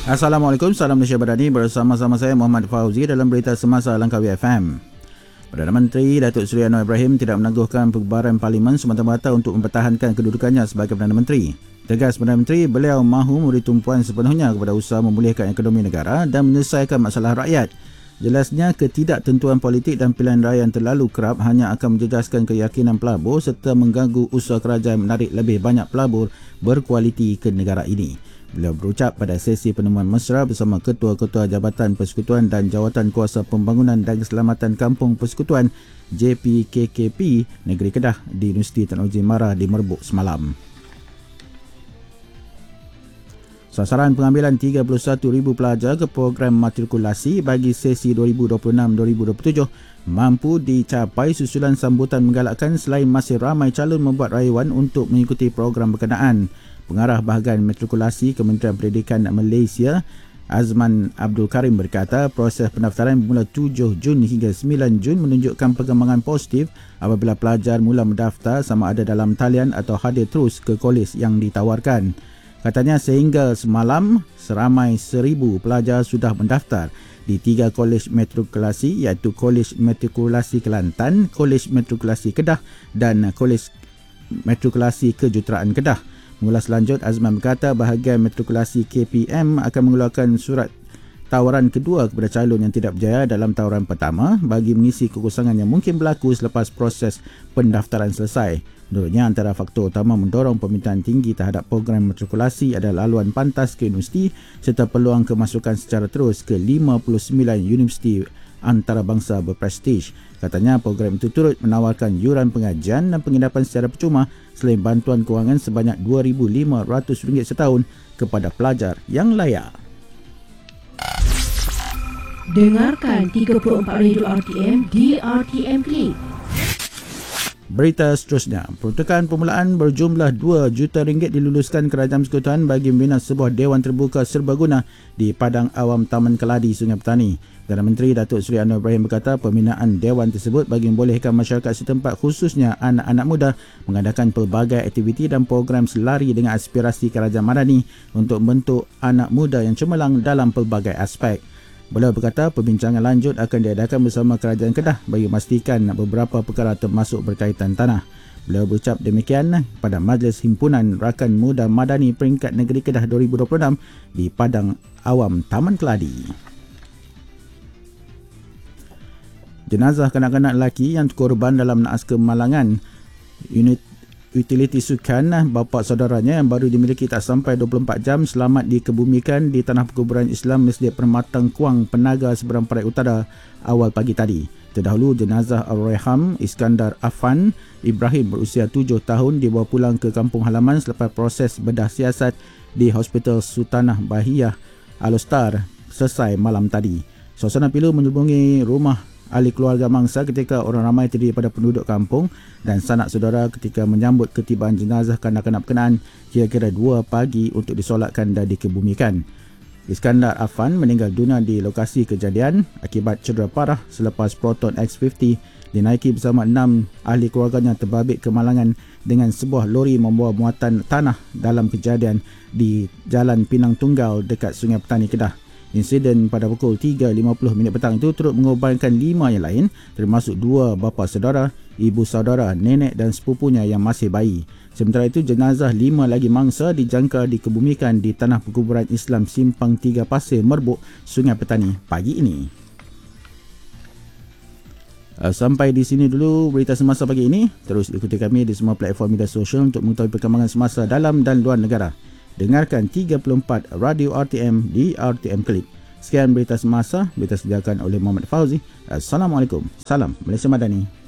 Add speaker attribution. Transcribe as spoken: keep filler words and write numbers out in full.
Speaker 1: Assalamualaikum, salam Malaysia Madani, bersama-sama saya Muhammad Fauzi dalam berita semasa Langkawi F M. Perdana Menteri Datuk Seri Anwar Ibrahim tidak menangguhkan pembubaran Parlimen semata-mata untuk mempertahankan kedudukannya sebagai Perdana Menteri. Tegas Perdana Menteri, beliau mahu memberi tumpuan sepenuhnya kepada usaha memulihkan ekonomi negara dan menyelesaikan masalah rakyat. Jelasnya, ketidaktentuan politik dan pilihan raya yang terlalu kerap hanya akan menjejaskan keyakinan pelabur serta mengganggu usaha kerajaan menarik lebih banyak pelabur berkualiti ke negara ini. Beliau berucap pada sesi penemuan mesra bersama Ketua-Ketua Jabatan Persekutuan dan Jawatan Kuasa Pembangunan dan Keselamatan Kampung Persekutuan J P K K P Negeri Kedah di Universiti Teknologi Mara di Merbuk semalam. Sasaran pengambilan tiga puluh satu ribu pelajar ke program matrikulasi bagi sesi dua ribu dua puluh enam dua ribu dua puluh tujuh mampu dicapai susulan sambutan menggalakkan selain masih ramai calon membuat rayuan untuk mengikuti program berkenaan. Pengarah bahagian matrikulasi Kementerian Pendidikan Malaysia, Azman Abdul Karim berkata, proses pendaftaran bermula tujuh Jun hingga sembilan Jun menunjukkan perkembangan positif apabila pelajar mula mendaftar sama ada dalam talian atau hadir terus ke kolej yang ditawarkan. Katanya sehingga semalam, seramai seribu pelajar sudah mendaftar di tiga kolej matrikulasi iaitu Kolej Matrikulasi Kelantan, Kolej Matrikulasi Kedah dan Kolej Matrikulasi Kejuruteraan Kedah. Mengulas lanjut, Azman berkata bahagian matrikulasi K P M akan mengeluarkan surat tawaran kedua kepada calon yang tidak berjaya dalam tawaran pertama bagi mengisi kekosongan yang mungkin berlaku selepas proses pendaftaran selesai. Menurutnya, antara faktor utama mendorong permintaan tinggi terhadap program matrikulasi adalah laluan pantas ke universiti serta peluang kemasukan secara terus ke lima puluh sembilan universiti antarabangsa berprestij. Katanya program itu turut menawarkan yuran pengajian dan penginapan secara percuma selain bantuan kewangan sebanyak dua ribu lima ratus ringgit setahun kepada pelajar yang layak.
Speaker 2: Dengarkan tiga puluh empat Radio R T M di R T M Click.
Speaker 1: Berita seterusnya, peruntukan permulaan berjumlah dua juta ringgit diluluskan Kerajaan Persekutuan bagi membina sebuah Dewan Terbuka Serbaguna di Padang Awam Taman Keladi, Sungai Petani. Perdana Menteri Datuk Seri Anwar Ibrahim berkata pembinaan Dewan tersebut bagi membolehkan masyarakat setempat khususnya anak-anak muda mengadakan pelbagai aktiviti dan program selari dengan aspirasi Kerajaan Madani untuk membentuk anak muda yang cemerlang dalam pelbagai aspek. Beliau berkata perbincangan lanjut akan diadakan bersama Kerajaan Kedah bagi memastikan beberapa perkara termasuk berkaitan tanah. Beliau berucap demikian pada Majlis Himpunan Rakan Muda Madani Peringkat Negeri Kedah dua ribu dua puluh enam di Padang Awam Taman Keladi. Jenazah kanak-kanak lelaki yang korban dalam naas kemalangan unit utiliti sukan bapa saudaranya yang baru dimiliki tak sampai dua puluh empat jam selamat dikebumikan di Tanah Perkuburan Islam Masjid Permatang Kuang, Penaga, Seberang Perak Utara awal pagi tadi. Terdahulu jenazah Ar-Reham Iskandar Afan Ibrahim berusia tujuh tahun dibawa pulang ke kampung halaman selepas proses bedah siasat di Hospital Sultanah Bahiyah Al-Ostar selesai malam tadi. Suasana pilu menyelubungi rumah ahli keluarga mangsa ketika orang ramai terdiri pada penduduk kampung dan sanak saudara ketika menyambut ketibaan jenazah kanak-kanak berkenaan kira-kira dua pagi untuk disolatkan dan dikebumikan. Iskandar Afan meninggal dunia di lokasi kejadian akibat cedera parah selepas Proton X lima puluh dinaiki bersama enam ahli keluarganya terbabit kemalangan dengan sebuah lori membawa muatan tanah dalam kejadian di Jalan Pinang Tunggal dekat Sungai Petani, Kedah. Insiden pada pukul tiga lima puluh minit petang itu turut mengorbankan lima yang lain termasuk dua bapa saudara, ibu saudara, nenek dan sepupunya yang masih bayi. Sementara itu jenazah lima lagi mangsa dijangka dikebumikan di Tanah Perkuburan Islam Simpang Tiga Pasir, Merbuk, Sungai Petani pagi ini. Sampai di sini dulu berita semasa pagi ini. Terus ikuti kami di semua platform media sosial untuk mengetahui perkembangan semasa dalam dan luar negara. Dengarkan tiga puluh empat Radio R T M di R T M Click. Sekian berita semasa, berita sediakan oleh Muhammad Fauzi. Assalamualaikum. Salam Malaysia Madani.